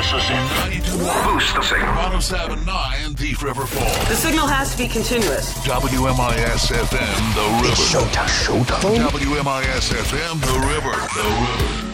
This is it. 92. Boost the signal. 107.9 Thief River Falls. The signal has to be continuous. WMIS FM, The River. It's showtime. WMIS FM, The River.